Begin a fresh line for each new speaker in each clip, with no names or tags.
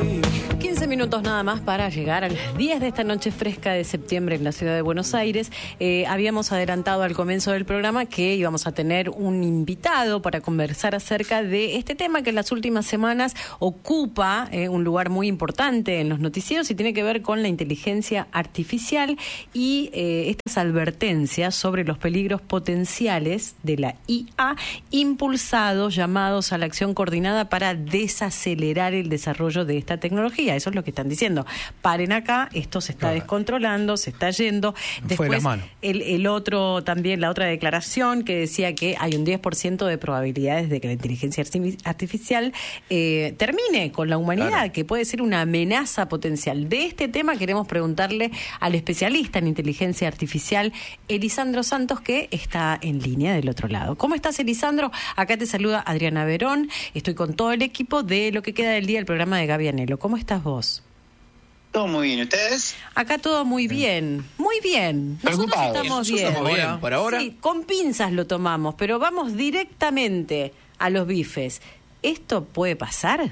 15 minutos nada más para llegar a las 10 de esta noche fresca de septiembre en la ciudad de Buenos Aires. Habíamos adelantado al comienzo del programa que íbamos a tener un invitado para conversar acerca de este tema que en las últimas semanas ocupa un lugar muy importante en los noticieros y tiene que ver con la inteligencia artificial y estas advertencias sobre los peligros potenciales de la IA, impulsados, llamados a la acción coordinada para desacelerar el desarrollo de esta tecnología. Eso es lo que están diciendo. Paren acá, esto se está descontrolando, se está yendo. Después,
fue la mano.
El otro también, la otra declaración que decía que hay un 10% de probabilidades de que la inteligencia artificial termine con la humanidad, claro, que puede ser una amenaza potencial. De este tema queremos preguntarle al especialista en inteligencia artificial, Elisandro Santos, que está en línea del otro lado. ¿Cómo estás, Elisandro? Acá te saluda Adriana Verón. Estoy con todo el equipo de lo que queda del día del programa de Gaby Anelo. ¿Cómo estás vos?
Todo muy bien, ¿ustedes?
Acá todo muy bien, muy bien. Nosotros estamos bien.
Estamos bien, por ahora.
Sí, con pinzas lo tomamos, pero vamos directamente a los bifes. ¿Esto puede pasar?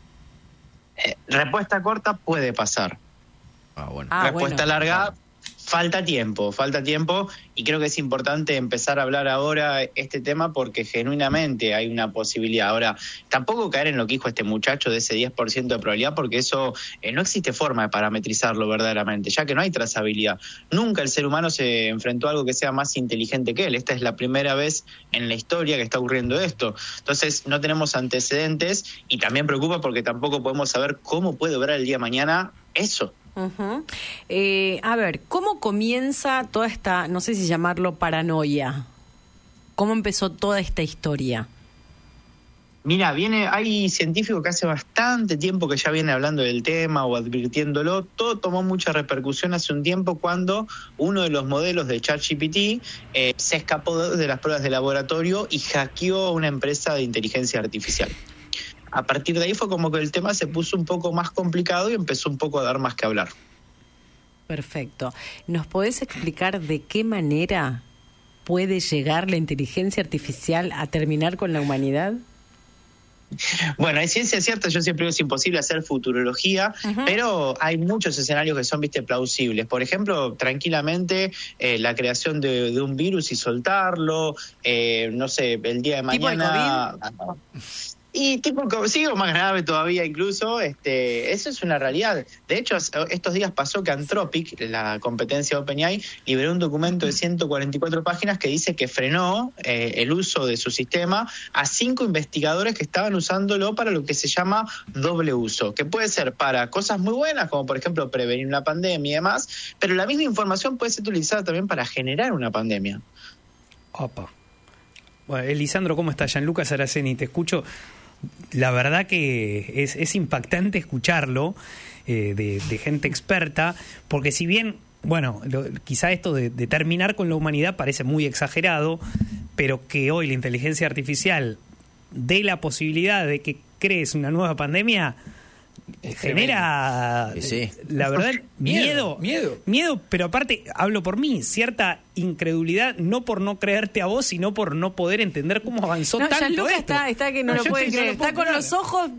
Respuesta corta, puede pasar. Respuesta larga, falta tiempo, y creo que es importante empezar a hablar ahora este tema porque genuinamente hay una posibilidad. Ahora, tampoco caer en lo que dijo este muchacho de ese 10% de probabilidad, porque eso no existe forma de parametrizarlo verdaderamente, ya que no hay trazabilidad. Nunca el ser humano se enfrentó a algo que sea más inteligente que él. Esta es la primera vez en la historia que está ocurriendo esto. Entonces, no tenemos antecedentes y también preocupa porque tampoco podemos saber cómo puede obrar el día de mañana eso.
Uh-huh. A ver, ¿cómo comienza toda esta, no sé si llamarlo paranoia? ¿Cómo empezó toda esta historia?
Mira, hay científicos que hace bastante tiempo que ya vienen hablando del tema o advirtiéndolo. Todo tomó mucha repercusión hace un tiempo cuando uno de los modelos de ChatGPT se escapó de las pruebas de laboratorio y hackeó a una empresa de inteligencia artificial. A partir de ahí fue como que el tema se puso un poco más complicado y empezó un poco a dar más que hablar.
Perfecto. ¿Nos podés explicar de qué manera puede llegar la inteligencia artificial a terminar con la humanidad?
Bueno, hay ciencia cierta, yo siempre digo es imposible hacer futurología, pero hay muchos escenarios que son, plausibles. Por ejemplo, tranquilamente la creación de un virus y soltarlo, no sé, el día de mañana...
¿Tipo el COVID?
Y sigo más grave todavía incluso, eso es una realidad. De hecho, estos días pasó que Anthropic, la competencia de OpenAI, liberó un documento de 144 páginas que dice que frenó el uso de su sistema a 5 investigadores que estaban usándolo para lo que se llama doble uso, que puede ser para cosas muy buenas, como por ejemplo prevenir una pandemia y demás, pero la misma información puede ser utilizada también para generar una pandemia.
Opa. Bueno, Elisandro, ¿cómo estás? Gianluca Saraceni, te escucho. La verdad que es impactante escucharlo de gente experta, porque si bien, quizá esto de terminar con la humanidad parece muy exagerado, pero que hoy la inteligencia artificial dé la posibilidad de que crees una nueva pandemia, genera, la verdad, miedo, pero aparte, hablo por mí, cierta incredulidad, no por no creerte a vos, sino por no poder entender cómo avanzó tanto
Gianluca
esto.
está que no lo puede creer, está con los ojos...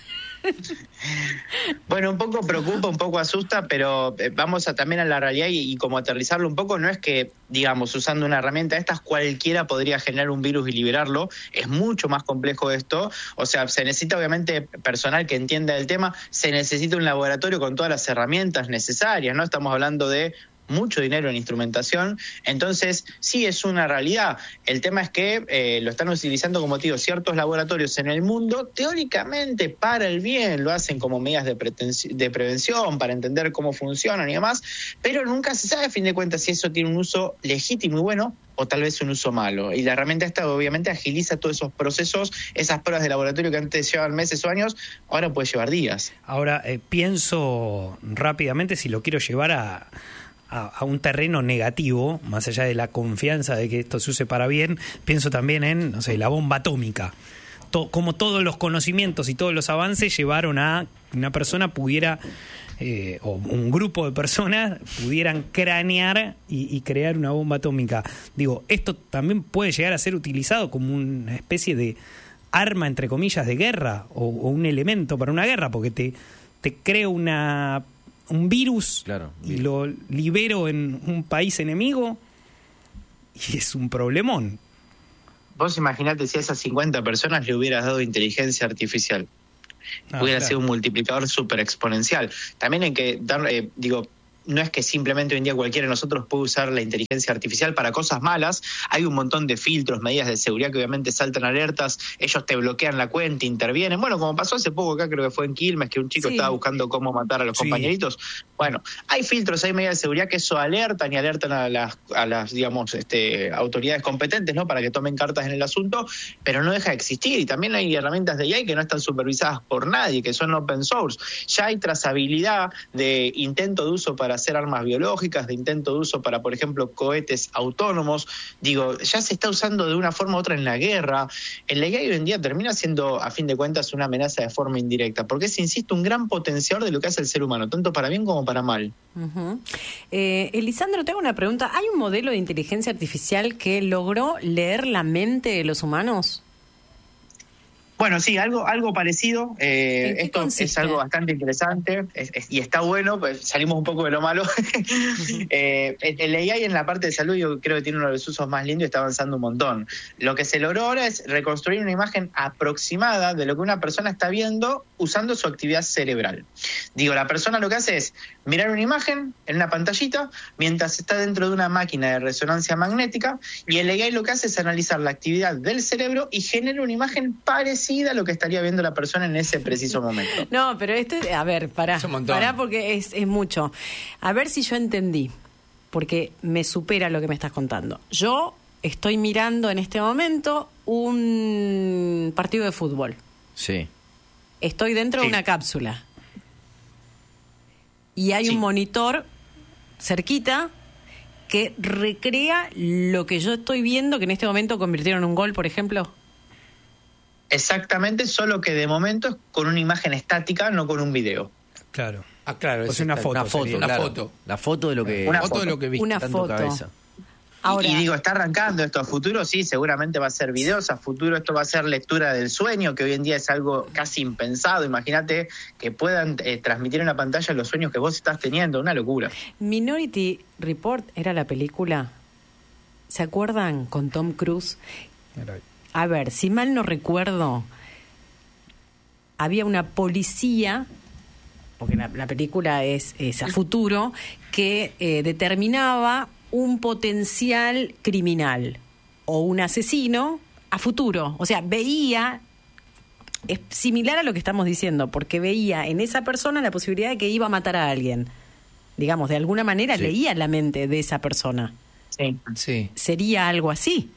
Bueno, un poco preocupa, un poco asusta, pero vamos también a la realidad y como aterrizarlo un poco. No es que, digamos, usando una herramienta de estas cualquiera podría generar un virus y liberarlo. Es mucho más complejo esto. O sea, se necesita obviamente personal que entienda el tema, se necesita un laboratorio con todas las herramientas necesarias, ¿no? Estamos hablando de mucho dinero en instrumentación, entonces sí es una realidad. El tema es que lo están utilizando, como te digo, ciertos laboratorios en el mundo, teóricamente para el bien, lo hacen como medidas de prevención, para entender cómo funcionan y demás, pero nunca se sabe a fin de cuentas si eso tiene un uso legítimo y bueno, o tal vez un uso malo. Y la herramienta esta obviamente agiliza todos esos procesos, esas pruebas de laboratorio que antes llevaban meses o años, ahora puede llevar días.
Ahora, pienso rápidamente si lo quiero llevar a un terreno negativo, más allá de la confianza de que esto se use para bien, pienso también en, no sé, la bomba atómica. Como todos los conocimientos y todos los avances llevaron a que una persona pudiera, o un grupo de personas pudieran cranear y crear una bomba atómica. Digo, esto también puede llegar a ser utilizado como una especie de arma, entre comillas, de guerra, o un elemento para una guerra, porque te creo un virus
Claro,
y lo libero en un país enemigo y es un problemón.
Vos imaginate si a esas 50 personas le hubieras dado inteligencia artificial. Hubiera sido un multiplicador súper exponencial. También hay que dar, no es que simplemente hoy en día cualquiera de nosotros puede usar la inteligencia artificial para cosas malas. Hay un montón de filtros, medidas de seguridad que obviamente saltan alertas, ellos te bloquean la cuenta, intervienen. Bueno, como pasó hace poco acá, creo que fue en Quilmes, que un chico estaba buscando cómo matar a los compañeritos. Bueno, hay filtros, hay medidas de seguridad que eso alertan y alertan a las digamos, autoridades competentes, ¿no? Para que tomen cartas en el asunto, pero no deja de existir. Y también hay herramientas de AI que no están supervisadas por nadie, que son open source. Ya hay trazabilidad de intento de uso para hacer armas biológicas, de intento de uso para, por ejemplo, cohetes autónomos. Ya se está usando de una forma u otra en la guerra. El AI hoy en día termina siendo, a fin de cuentas, una amenaza de forma indirecta, porque es, insisto, un gran potenciador de lo que hace el ser humano, tanto para bien como para mal.
Elisandro, te hago una pregunta. ¿Hay un modelo de inteligencia artificial que logró leer la mente de los humanos?
Bueno, sí, algo parecido. Esto
consiste?
Es algo bastante interesante y está bueno, pues salimos un poco de lo malo. El AI en la parte de salud yo creo que tiene uno de los usos más lindos y está avanzando un montón. Lo que se logró ahora es reconstruir una imagen aproximada de lo que una persona está viendo usando su actividad cerebral. La persona lo que hace es mirar una imagen en una pantallita mientras está dentro de una máquina de resonancia magnética, y el AI lo que hace es analizar la actividad del cerebro y genera una imagen parecida a lo que estaría viendo la persona en ese preciso momento.
No, pero a ver, pará porque es mucho. A ver si yo entendí, porque me supera lo que me estás contando. Yo estoy mirando en este momento un partido de fútbol.
Sí.
Estoy dentro de una cápsula. Y hay un monitor cerquita que recrea lo que yo estoy viendo, que en este momento convirtieron en un gol, por ejemplo.
Exactamente, solo que de momento es con una imagen estática, no con un video.
Claro.
Claro.
Es una foto.
La foto de lo que...
Una foto de lo que viste.
Una foto.
Cabeza.
Ahora, y está arrancando esto a futuro, sí, seguramente va a ser videos, a futuro esto va a ser lectura del sueño, que hoy en día es algo casi impensado. Imagínate que puedan transmitir en la pantalla los sueños que vos estás teniendo, una locura.
Minority Report era la película, ¿se acuerdan? Con Tom Cruise. A ver, si mal no recuerdo, había una policía, porque la película es a futuro, que determinaba un potencial criminal o un asesino a futuro. O sea, es similar a lo que estamos diciendo, porque veía en esa persona la posibilidad de que iba a matar a alguien. Digamos, de alguna manera leía la mente de esa persona.
Sí.
¿Sería algo así?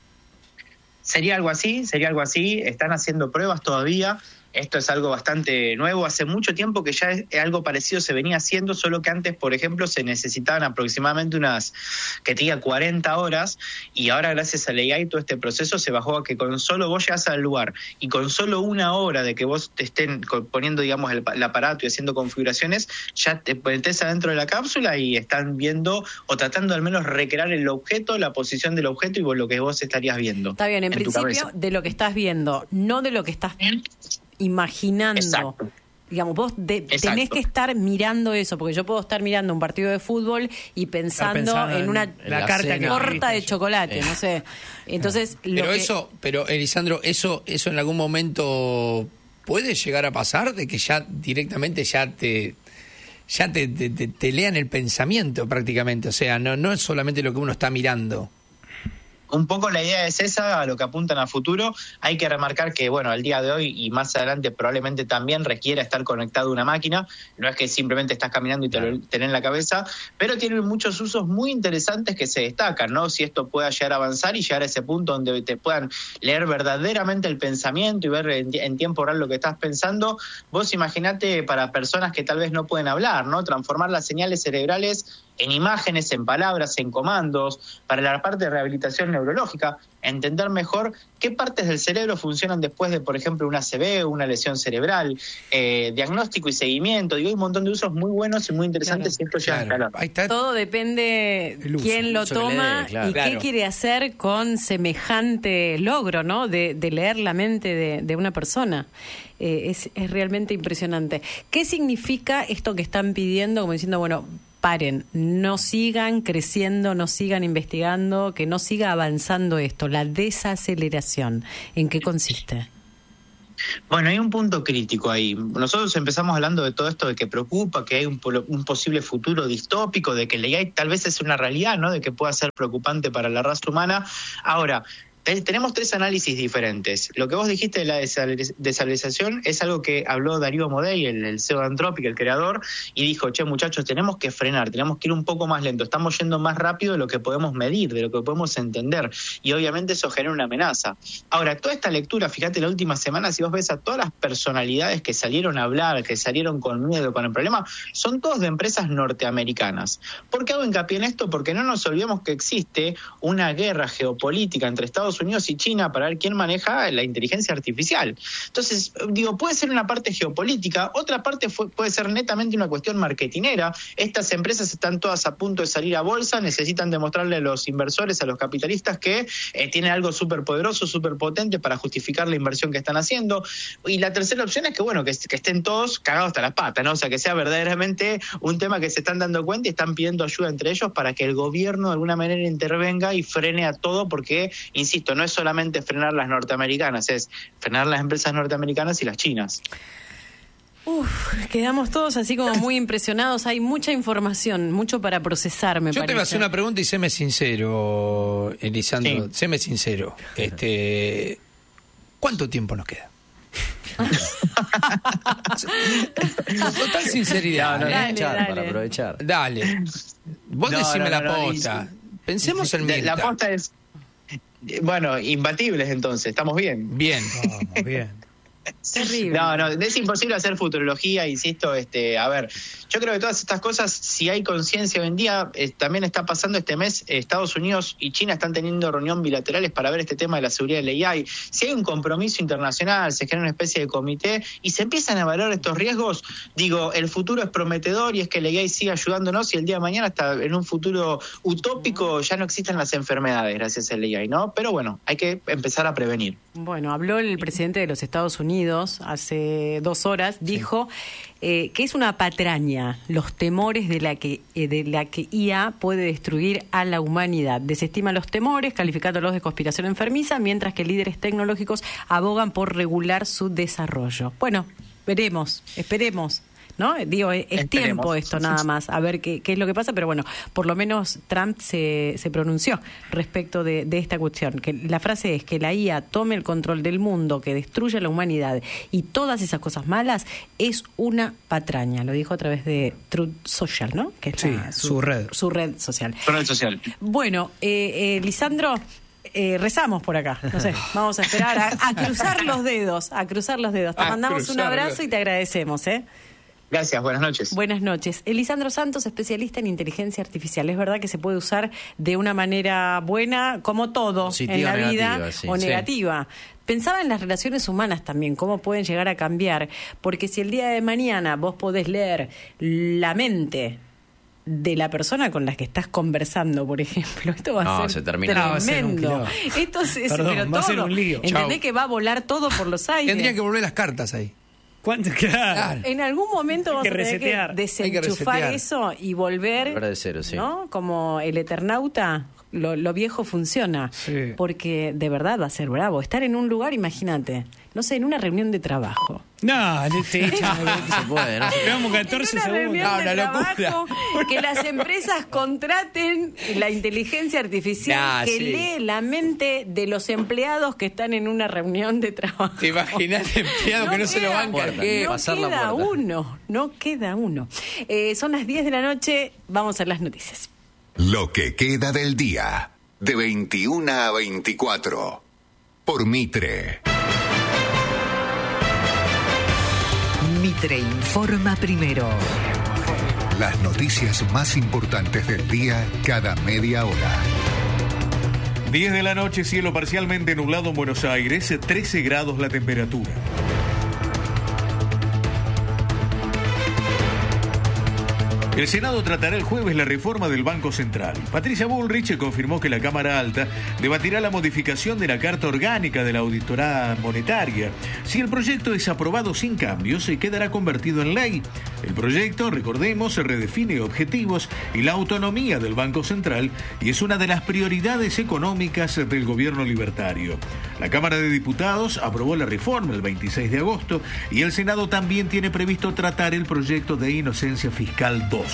Sería algo así. Están haciendo pruebas todavía. Esto es algo bastante nuevo. Hace mucho tiempo que ya algo parecido se venía haciendo, solo que antes, por ejemplo, se necesitaban aproximadamente unas, que te diga, 40 horas, y ahora gracias a la AI todo este proceso se bajó a que con solo vos llegás al lugar y con solo una hora de que vos te estén poniendo, digamos, el aparato y haciendo configuraciones, ya te metés adentro de la cápsula y están viendo o tratando al menos recrear el objeto, la posición del objeto y lo que vos estarías viendo.
Está bien, en principio de lo que estás viendo, no de lo que estás imaginando.
Exacto.
Digamos, vos tenés que estar mirando eso, porque yo puedo estar mirando un partido de fútbol y pensando en una torta de chocolate, no sé. Entonces,
pero Elisandro, eso en algún momento puede llegar a pasar, de que ya directamente te lean el pensamiento prácticamente, o sea, no es solamente lo que uno está mirando.
Un poco la idea es esa, a lo que apuntan a futuro. Hay que remarcar que, bueno, al día de hoy y más adelante probablemente también requiera estar conectado a una máquina. No es que simplemente estás caminando y te lo tenés en la cabeza, pero tiene muchos usos muy interesantes que se destacan, ¿no? Si esto pueda llegar a avanzar y llegar a ese punto donde te puedan leer verdaderamente el pensamiento y ver en tiempo real lo que estás pensando, vos imaginate para personas que tal vez no pueden hablar, ¿no? Transformar las señales cerebrales en imágenes, en palabras, en comandos, para la parte de rehabilitación neurológica, entender mejor qué partes del cerebro funcionan después de, por ejemplo, una ACV o una lesión cerebral, diagnóstico y seguimiento. Digo, hay un montón de usos muy buenos y muy interesantes.
Claro.
Y esto ya a escalar.
Ahí está.
Todo depende quién lo toma y qué quiere hacer con semejante logro, ¿no? De leer la mente de una persona. Es realmente impresionante. ¿Qué significa esto que están pidiendo? Como diciendo, bueno, paren, no sigan creciendo, no sigan investigando, que no siga avanzando esto, la desaceleración. ¿En qué consiste?
Bueno, hay un punto crítico ahí. Nosotros empezamos hablando de todo esto de que preocupa, que hay un posible futuro distópico, de que el AI tal vez es una realidad, ¿no? De que pueda ser preocupante para la raza humana. Ahora, tenemos 3 análisis diferentes. Lo que vos dijiste de la desaceleración es algo que habló Darío Amodei, el CEO de Anthropic, el creador, y dijo, che, muchachos, tenemos que frenar, tenemos que ir un poco más lento, estamos yendo más rápido de lo que podemos medir, de lo que podemos entender, y obviamente eso genera una amenaza. Ahora, toda esta lectura, fíjate, la última semana, si vos ves a todas las personalidades que salieron a hablar, que salieron con miedo, con el problema, son todos de empresas norteamericanas. ¿Por qué hago hincapié en esto? Porque no nos olvidemos que existe una guerra geopolítica entre Estados Unidos y China para ver quién maneja la inteligencia artificial. Entonces, digo, puede ser una parte geopolítica, otra parte puede ser netamente una cuestión marketinera. Estas empresas están todas a punto de salir a bolsa, necesitan demostrarle a los inversores, a los capitalistas que tienen algo súper poderoso, súper potente para justificar la inversión que están haciendo. Y la tercera opción es que, bueno, que estén todos cagados hasta las patas, ¿no? O sea, que sea verdaderamente un tema que se están dando cuenta y están pidiendo ayuda entre ellos para que el gobierno de alguna manera intervenga y frene a todo, porque, insisto, no es solamente frenar las norteamericanas, es frenar las empresas norteamericanas y las chinas.
Quedamos todos así como muy impresionados. Hay mucha información, mucho para procesar, me parece.
Yo te voy a hacer una pregunta y séme sincero, Elisandro, séme sincero. ¿Cuánto tiempo nos queda? Total sinceridad.
Para aprovechar.
Dale. Vos decime la posta. Pensemos en Mirta.
La posta es... Bueno, imbatibles entonces, ¿estamos bien?
Bien.
Vamos, bien.
Terrible.
No, es imposible hacer futurología, insisto, a ver, yo creo que todas estas cosas, si hay conciencia hoy en día, también está pasando este mes, Estados Unidos y China están teniendo reunión bilaterales para ver este tema de la seguridad del AI. Si hay un compromiso internacional, se genera una especie de comité y se empiezan a evaluar estos riesgos, digo, el futuro es prometedor y es que el AI sigue ayudándonos y el día de mañana, hasta en un futuro utópico, ya no existen las enfermedades gracias al AI, ¿no? Pero bueno, hay que empezar a prevenir.
Bueno, habló el presidente de los Estados Unidos hace 2 horas, dijo que es una patraña los temores de la que IA puede destruir a la humanidad. Desestima los temores, calificándolos de conspiración enfermiza, mientras que líderes tecnológicos abogan por regular su desarrollo. Bueno, esperemos. ¿No? Digo, es tiempo esto nada más, a ver qué es lo que pasa, pero bueno, por lo menos Trump se pronunció respecto de esta cuestión, que la frase es que la IA tome el control del mundo, que destruya la humanidad y todas esas cosas malas, es una patraña, lo dijo a través de Truth Social, ¿no? Que es su red social.
Su red social.
Bueno, Lisandro, rezamos por acá, no sé, vamos a esperar a cruzar los dedos, te mandamos un abrazo y te agradecemos,
Gracias, buenas noches.
Buenas noches. Elisandro Santos, especialista en inteligencia artificial. Es verdad que se puede usar de una manera buena, como todo positiva, en la vida, o negativa. Pensaba en las relaciones humanas también, cómo pueden llegar a cambiar, porque si el día de mañana vos podés leer la mente de la persona con la que estás conversando, por ejemplo, esto va a ser tremendo. Esto es, pero
va a ser un lío.
¿Entendés que va a volar todo por los aires?
Tendrían que volver las cartas ahí.
Claro.
En algún momento vamos a tener que desenchufar eso y volver
de cero, sí.
¿no? Como el Eternauta, lo viejo funciona. Sí. Porque de verdad va a ser bravo. Estar en un lugar, imagínate, no sé, en una reunión de trabajo.
No, te echan.
Se puede, ¿no?
Llevamos 14 segundos.
De trabajo, que las empresas contraten la inteligencia artificial que lee la mente de los empleados que están en una reunión de trabajo.
¿Te imaginas el empleado que no se lo banca?
No queda uno. Son las 10 de la noche, vamos a las noticias.
Lo que queda del día, de 21 a 24, por Mitre.
Mitre informa primero.
Las noticias más importantes del día cada media hora.
10 de la noche, cielo parcialmente nublado en Buenos Aires, 13 grados la temperatura. El Senado tratará el jueves la reforma del Banco Central. Patricia Bullrich confirmó que la Cámara Alta debatirá la modificación de la Carta Orgánica de la Auditoría Monetaria. Si el proyecto es aprobado sin cambios, se quedará convertido en ley. El proyecto, recordemos, redefine objetivos y la autonomía del Banco Central y es una de las prioridades económicas del gobierno libertario. La Cámara de Diputados aprobó la reforma el 26 de agosto y el Senado también tiene previsto tratar el proyecto de inocencia fiscal 2.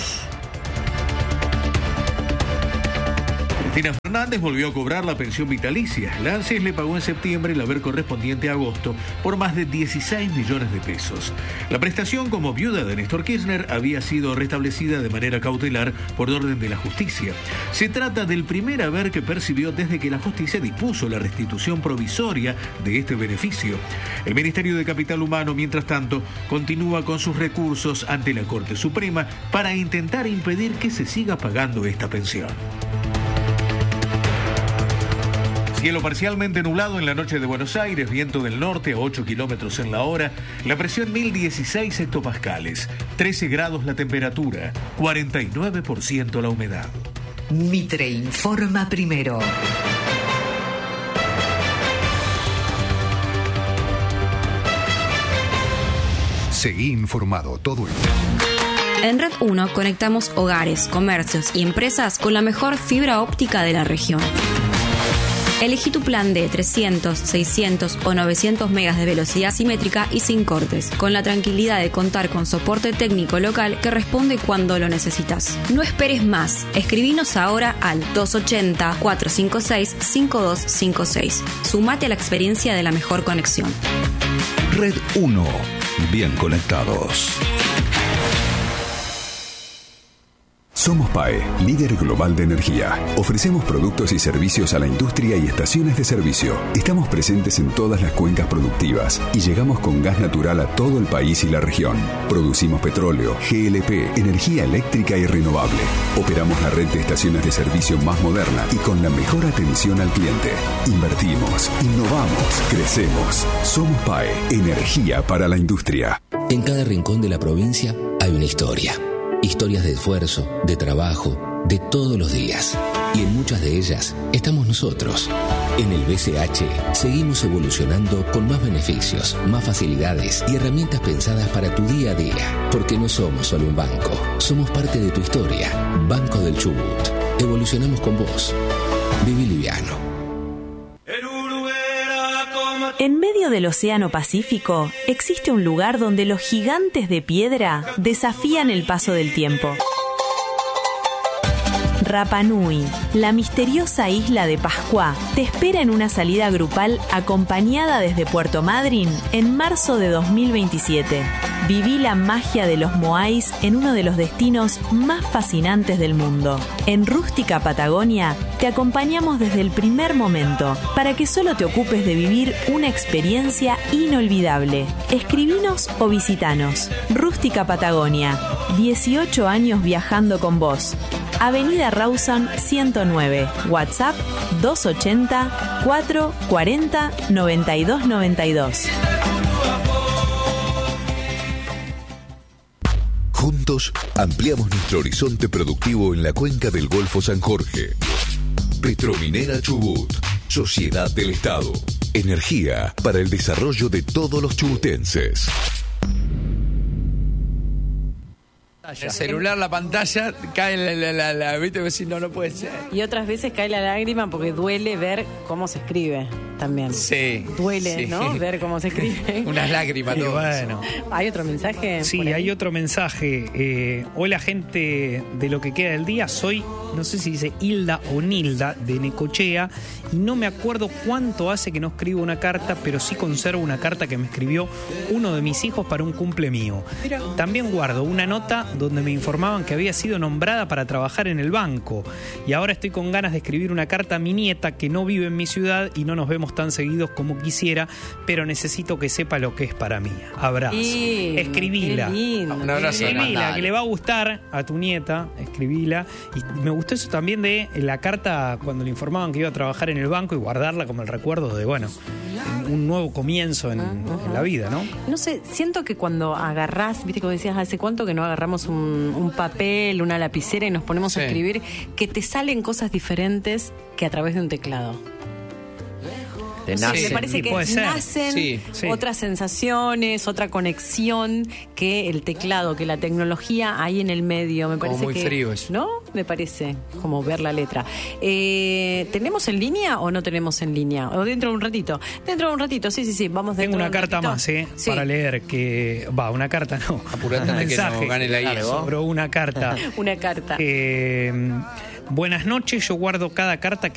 Cristina Fernández volvió a cobrar la pensión vitalicia. La ANSES le pagó en septiembre el haber correspondiente a agosto por más de 16 millones de pesos. La prestación como viuda de Néstor Kirchner había sido restablecida de manera cautelar por orden de la justicia. Se trata del primer haber que percibió desde que la justicia dispuso la restitución provisoria de este beneficio. El Ministerio de Capital Humano, mientras tanto, continúa con sus recursos ante la Corte Suprema para intentar impedir que se siga pagando esta pensión. Cielo parcialmente nublado en la noche de Buenos Aires, viento del norte a 8 kilómetros en la hora, la presión 1016 hectopascales, 13 grados la temperatura, 49% la humedad.
Mitre informa primero.
Seguí informado todo el tiempo.
En Red 1 conectamos hogares, comercios y empresas con la mejor fibra óptica de la región. Elegí tu plan de 300, 600 o 900 megas de velocidad simétrica y sin cortes, con la tranquilidad de contar con soporte técnico local que responde cuando lo necesitas. No esperes más. Escribinos ahora al 280-456-5256. Sumate a la experiencia de la mejor conexión.
Red 1. Bien conectados. Somos PAE, líder global de energía. Ofrecemos productos y servicios a la industria y estaciones de servicio. Estamos presentes en todas las cuencas productivas y llegamos con gas natural a todo el país y la región. Producimos petróleo, GLP, energía eléctrica y renovable. Operamos la red de estaciones de servicio más moderna y con la mejor atención al cliente. Invertimos, innovamos, crecemos. Somos PAE, energía para la industria.
En cada rincón de la provincia hay una historia. Historias de esfuerzo, de trabajo, de todos los días. Y en muchas de ellas estamos nosotros. En el BCH seguimos evolucionando con más beneficios, más facilidades y herramientas pensadas para tu día a día. Porque no somos solo un banco, somos parte de tu historia. Banco del Chubut. Evolucionamos con vos. Viví liviano.
En medio del Océano Pacífico existe un lugar donde los gigantes de piedra desafían el paso del tiempo. Rapa Nui, la misteriosa isla de Pascua, te espera en una salida grupal acompañada desde Puerto Madryn en marzo de 2027. Viví la magia de los Moais en uno de los destinos más fascinantes del mundo. En Rústica Patagonia te acompañamos desde el primer momento para que solo te ocupes de vivir una experiencia inolvidable. Escribinos o visitanos. Rústica Patagonia, 18 años viajando con vos. Avenida Rawson 109, WhatsApp 280-440-9292.
Juntos ampliamos nuestro horizonte productivo en la cuenca del Golfo San Jorge. Petrominera Chubut, Sociedad del Estado. Energía para el desarrollo de todos los chubutenses.
El celular, la pantalla, cae la ¿viste? Decís, no puede ser.
Y otras veces cae la lágrima porque duele ver cómo se escribe también.
Sí.
Duele,
sí.
¿no? Ver cómo se escribe.
Unas lágrimas.
Y bueno.
¿Hay otro mensaje?
Sí, hay otro mensaje. Hola, gente de Lo que queda del día. Soy, no sé si dice Hilda o Nilda, de Necochea. Y no me acuerdo cuánto hace que no escribo una carta, pero sí conservo una carta que me escribió uno de mis hijos para un cumple mío. También guardo una nota donde me informaban que había sido nombrada para trabajar en el banco. Y ahora estoy con ganas de escribir una carta a mi nieta que no vive en mi ciudad y no nos vemos tan seguidos como quisiera, pero necesito que sepa lo que es para mí. Abrazo. Escribila.
Un abrazo.
Escribila, que le va a gustar a tu nieta. Escribila. Y me gustó eso también de la carta cuando le informaban que iba a trabajar en el banco y guardarla como el recuerdo de, bueno, un nuevo comienzo en la vida, ¿no?
No sé, siento que cuando agarrás, viste como decías, ¿hace cuánto que no agarramos un papel, una lapicera y nos ponemos a escribir? Que te salen cosas diferentes que a través de un teclado.
Te
Sí,
nacen.
me parece que nacen otras sensaciones, otra conexión que el teclado, que la tecnología ahí en el medio. Me parece
muy
que,
frío eso.
¿no? Me parece como ver la letra. ¿Tenemos en línea o no tenemos en línea? ¿O dentro de un ratito? Dentro de un ratito, sí. Vamos dentro
Tengo una
de un
carta
ratito.
más, para leer, que va, una carta no.
Apurate
un
de que
mensaje.
no gane la IA.
Sobró una carta.
Una carta.
Buenas noches, yo guardo cada carta que